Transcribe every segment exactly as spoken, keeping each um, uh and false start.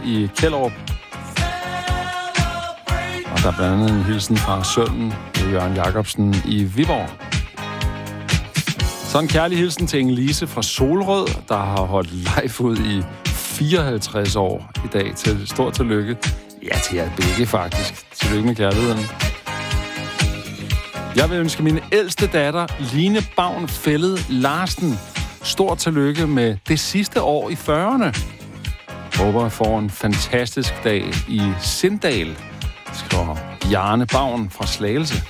i Kjellerup. Og der er blandt andet en hilsen fra sønnen Jørgen Jacobsen i Viborg. Så en kærlig hilsen til Inge-Lise fra Solrød, der har holdt live ud i fireoghalvtreds år i dag. Til stort tillykke. Ja, til jer begge faktisk. Tillykke med kærligheden. Jeg vil ønske min ældste datter, Line Bavn Fælled Larsen, stort tillykke med det sidste år i fyrrerne. Håber, jeg får en fantastisk dag i Sindal, skriver Bjarne Bavn fra Slagelse.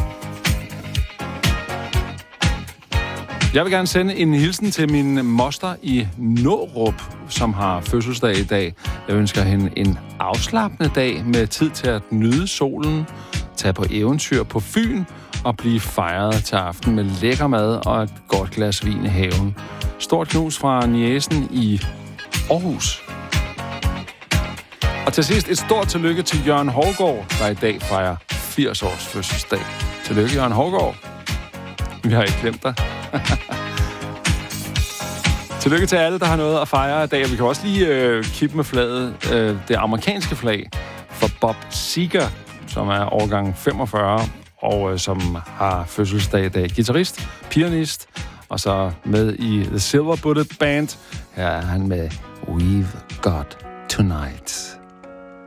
Jeg vil gerne sende en hilsen til min moster i Nårup, som har fødselsdag i dag. Jeg ønsker hende en afslappende dag med tid til at nyde solen, tage på eventyr på Fyn og blive fejret til aften med lækker mad og et godt glas vin i haven. Stort knus fra niecen i Aarhus. Og til sidst et stort tillykke til Jørgen Hovgaard, der i dag fejrer firs års fødselsdag. Tillykke, Jørgen Hovgaard. Vi har ikke glemt dig. Tillykke til alle, der har noget at fejre i dag. Vi kan også lige øh, kippe med flaget, øh, det amerikanske flag for Bob Seger, som er årgang femogfyrre, og øh, som har fødselsdag i dag. Guitarist, pianist, og så med i The Silver Bullet Band. Her er han med We've Got Tonight.